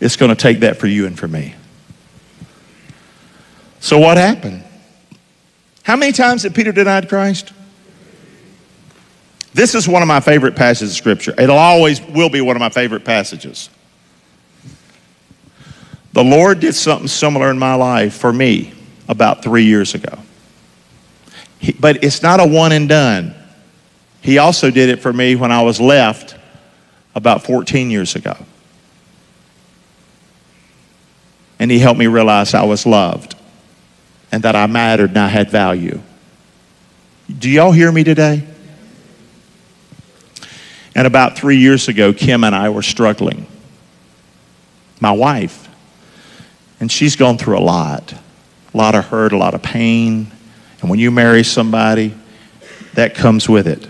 it's going to take that for you and for me. So what happened? How many times did Peter deny Christ? This is one of my favorite passages of Scripture. It'll always will be one of my favorite passages. The Lord did something similar in my life for me about 3 years ago. But it's not a one and done. He also did it for me when I was left about 14 years ago. And he helped me realize I was loved and that I mattered and I had value. Do y'all hear me today? And about 3 years ago, Kim and I were struggling. My wife. And she's gone through a lot of hurt, a lot of pain. And when you marry somebody, that comes with it.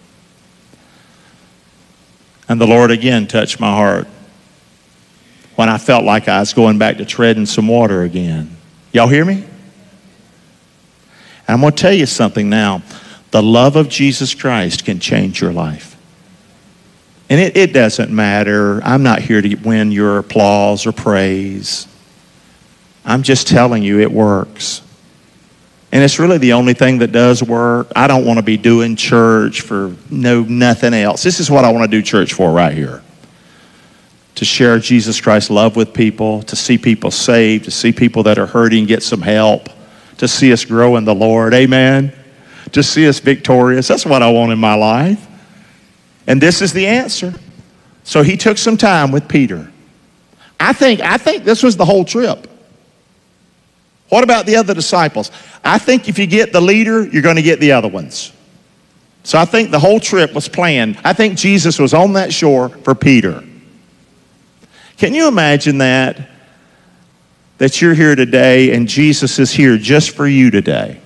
And the Lord again touched my heart when I felt like I was going back to treading some water again. Y'all hear me? And I'm going to tell you something now. The love of Jesus Christ can change your life. And it doesn't matter. I'm not here to win your applause or praise. I'm just telling you it works. And it's really the only thing that does work. I don't want to be doing church for nothing else. This is what I want to do church for right here. To share Jesus Christ's love with people, to see people saved, to see people that are hurting get some help, to see us grow in the Lord. Amen. To see us victorious. That's what I want in my life. And this is the answer. So he took some time with Peter. I think this was the whole trip. What about the other disciples? I think if you get the leader, you're going to get the other ones. So I think the whole trip was planned. I think Jesus was on that shore for Peter. Can you imagine that? That you're here today and Jesus is here just for you today.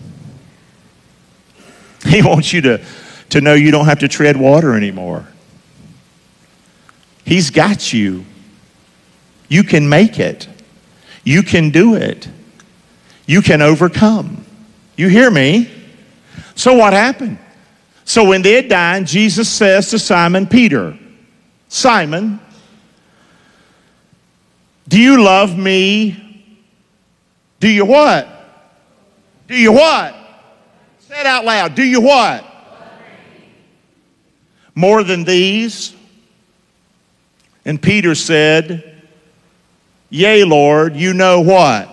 He wants you to know you don't have to tread water anymore. He's got you. You can make it. You can do it. You can overcome. You hear me? So what happened? So when they had dined, Jesus says to Simon Peter, Simon, do you love me? Do you what? Do you what? Say it out loud. Do you what? More than these? And Peter said, yea, Lord, you know what?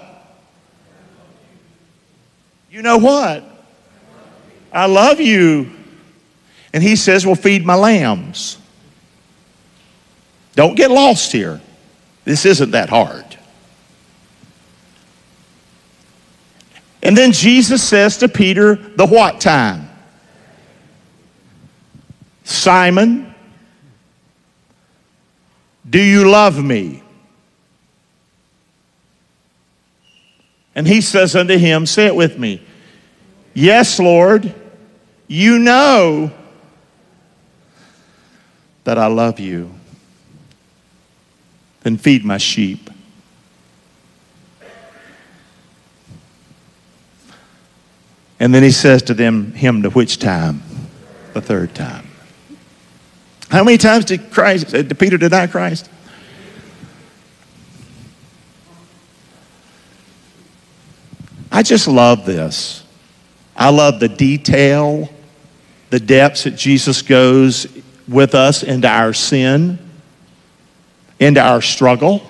You know what? I love you. And he says, well, feed my lambs. Don't get lost here. This isn't that hard. And then Jesus says to Peter, the what time? Simon, do you love me? And he says unto him, say it with me, yes, Lord, you know that I love you. Then feed my sheep. And then he says to him to which time? The third time. How many times did Peter deny Christ? I just love this. I love the detail, the depths that Jesus goes with us into our sin, into our struggle.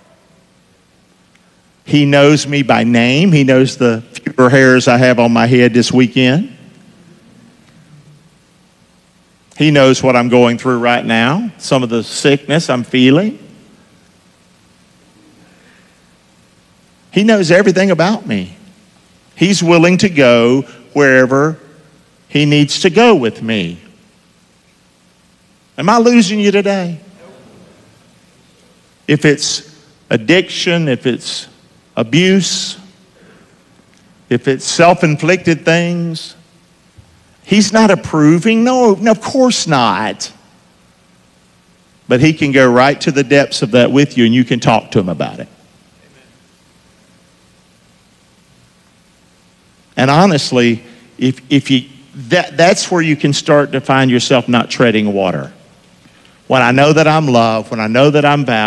He knows me by name. He knows the fewer hairs I have on my head this weekend. He knows what I'm going through right now, some of the sickness I'm feeling. He knows everything about me. He's willing to go wherever he needs to go with me. Am I losing you today? If it's addiction, if it's abuse, if it's self-inflicted things, he's not approving. No, of course not. But he can go right to the depths of that with you and you can talk to him about it. And honestly, that's where you can start to find yourself not treading water. When I know that I'm loved, when I know that I'm valued,